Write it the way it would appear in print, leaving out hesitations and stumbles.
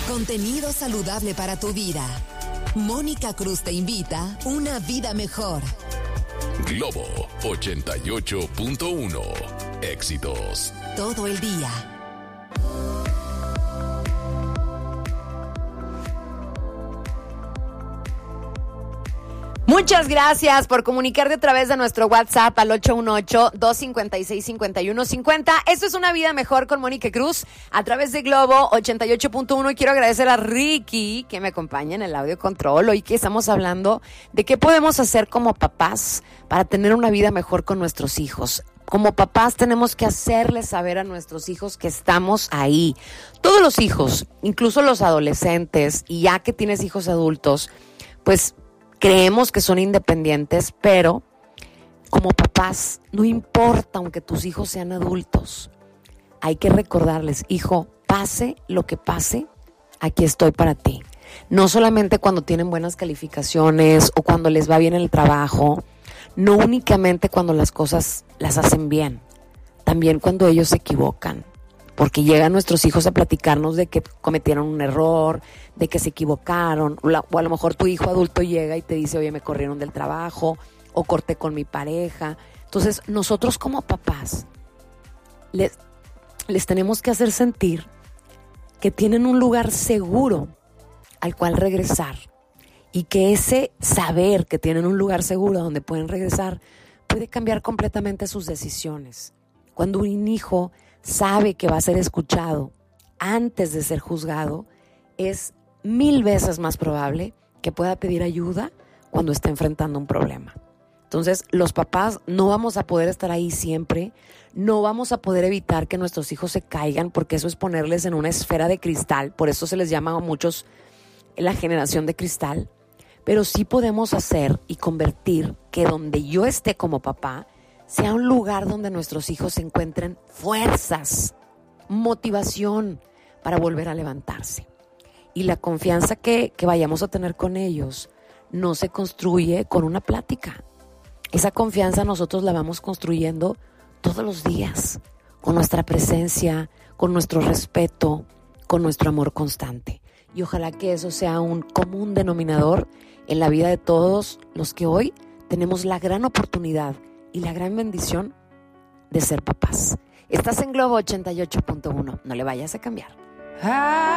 Contenido saludable para tu vida. Mónica Cruz te invita a una vida mejor. Globo 88.1. Éxitos todo el día. Muchas gracias por comunicarte a través de nuestro WhatsApp al 818-256-5150. Esto es Una Vida Mejor con Mónica Cruz a través de Globo 88.1. Y quiero agradecer a Ricky que me acompaña en el audio control. Hoy que estamos hablando de qué podemos hacer como papás para tener una vida mejor con nuestros hijos. Como papás tenemos que hacerles saber a nuestros hijos que estamos ahí. Todos los hijos, incluso los adolescentes, y ya que tienes hijos adultos, pues creemos que son independientes, pero como papás, no importa aunque tus hijos sean adultos, hay que recordarles, hijo, pase lo que pase, aquí estoy para ti. No solamente cuando tienen buenas calificaciones o cuando les va bien en el trabajo, no únicamente cuando las cosas las hacen bien, también cuando ellos se equivocan. Porque llegan nuestros hijos a platicarnos de que cometieron un error, de que se equivocaron, o a lo mejor tu hijo adulto llega y te dice, oye, me corrieron del trabajo, o corté con mi pareja. Entonces, nosotros como papás les tenemos que hacer sentir que tienen un lugar seguro al cual regresar, y que ese saber que tienen un lugar seguro donde pueden regresar puede cambiar completamente sus decisiones. Cuando un hijo sabe que va a ser escuchado antes de ser juzgado, es 1000 veces más probable que pueda pedir ayuda cuando está enfrentando un problema. Entonces, los papás no vamos a poder estar ahí siempre, no vamos a poder evitar que nuestros hijos se caigan, porque eso es ponerles en una esfera de cristal, por eso se les llama a muchos la generación de cristal, pero sí podemos hacer y convertir que donde yo esté como papá, sea un lugar donde nuestros hijos encuentren fuerzas, motivación para volver a levantarse. Y la confianza que vayamos a tener con ellos no se construye con una plática. Esa confianza nosotros la vamos construyendo todos los días, con nuestra presencia, con nuestro respeto, con nuestro amor constante. Y ojalá que eso sea un común denominador en la vida de todos los que hoy tenemos la gran oportunidad y la gran bendición de ser papás. Estás en Globo 88.1. No le vayas a cambiar.